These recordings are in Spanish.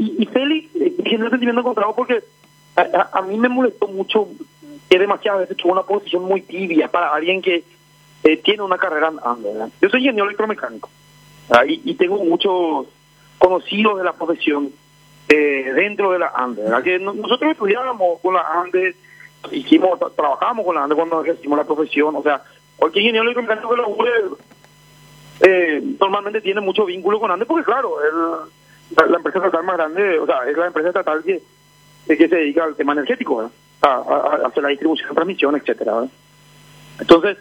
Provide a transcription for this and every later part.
y Félix tiene un sentimiento encontrado porque a mí me molestó mucho que demasiadas veces tuvo una posición muy tibia para alguien que tiene una carrera en ANDE, ¿verdad? Yo soy ingeniero electromecánico, ¿verdad? Y tengo muchos conocidos de la profesión dentro de la ANDE, ¿verdad? Que nosotros estudiábamos con la ANDE, trabajamos con la ANDE cuando ejercimos la profesión. O sea, cualquier ingeniero electromecánico que lo jure normalmente tiene mucho vínculo con ANDE porque, claro, la empresa estatal más grande, o sea, es la empresa estatal que se dedica al tema energético, ¿verdad? A hacer la distribución, transmisión, etcétera, ¿verdad? Entonces,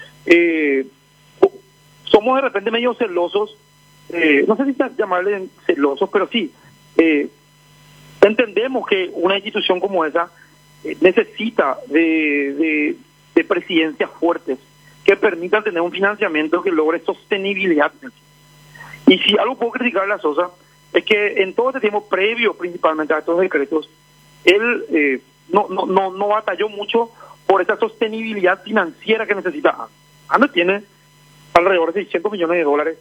somos de repente medio celosos, no sé si llamarle celosos, pero sí, entendemos que una institución como esa necesita de presidencias fuertes que permitan tener un financiamiento que logre sostenibilidad. Y si algo puedo criticarle a Sosa, es que en todo este tiempo previo principalmente a estos decretos, él no batalló mucho por esa sostenibilidad financiera que necesita ANDE. ANDE tiene alrededor de $600 millones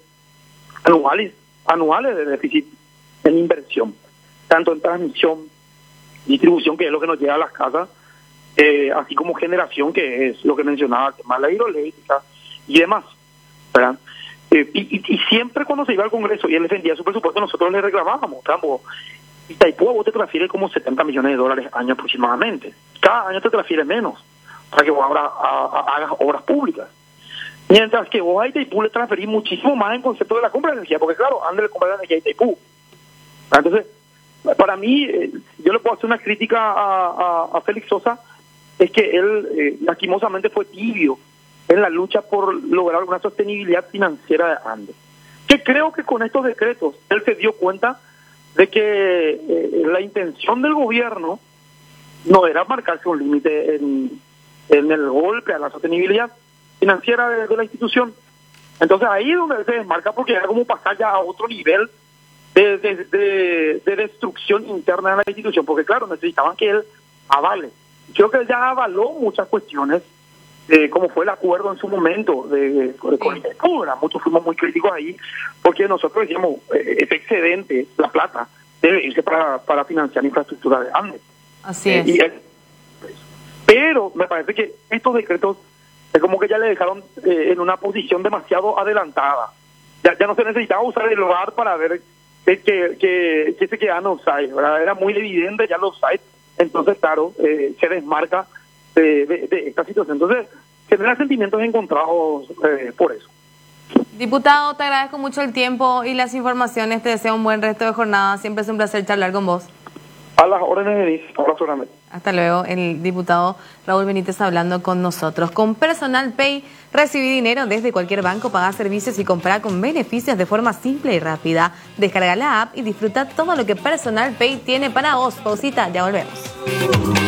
anuales de déficit en inversión, tanto en transmisión, distribución, que es lo que nos llega a las casas, así como generación, que es lo que mencionaba, el tema de la hidroeléctrica y demás, ¿verdad? Y siempre cuando se iba al Congreso y él defendía su presupuesto, nosotros le reclamábamos, Itaipú a vos te transfiere como $70 millones año aproximadamente. Cada año te transfiere menos para que vos hagas obras públicas. Mientras que vos a Itaipú le transferís muchísimo más en concepto de la compra de energía, porque claro, ANDE le compra la energía a Itaipú. Entonces, para mí, yo le puedo hacer una crítica a Félix Sosa, es que él lastimosamente fue tibio en la lucha por lograr una sostenibilidad financiera de ANDE. Que creo que con estos decretos él se dio cuenta de que la intención del gobierno no era marcarse un límite en el golpe a la sostenibilidad financiera de la institución. Entonces ahí es donde se desmarca, porque era como pasar ya a otro nivel de destrucción interna de la institución, porque claro, necesitaban que él avale. Creo que él ya avaló muchas cuestiones, como fue el acuerdo en su momento con Itaipú. Muchos fuimos muy críticos ahí, porque nosotros decíamos, ese excedente, la plata, debe irse para financiar infraestructura de ANDE. Así es. Pero me parece que estos decretos es como que ya le dejaron en una posición demasiado adelantada. Ya no se necesitaba usar el VAR para ver que se quedan offside, ¿verdad? Era muy evidente ya los offside. Entonces, claro, se desmarca de esta situación. Entonces, genera sentimientos encontrados por eso. Diputado, te agradezco mucho el tiempo y las informaciones. Te deseo un buen resto de jornada. Siempre es un placer charlar con vos. A las órdenes, Denise. Abrazo grande. Hasta luego. El diputado Raúl Benítez hablando con nosotros. Con Personal Pay, recibí dinero desde cualquier banco, pagar servicios y comprar con beneficios de forma simple y rápida. Descarga la app y disfruta todo lo que Personal Pay tiene para vos. Pausita, ya volvemos.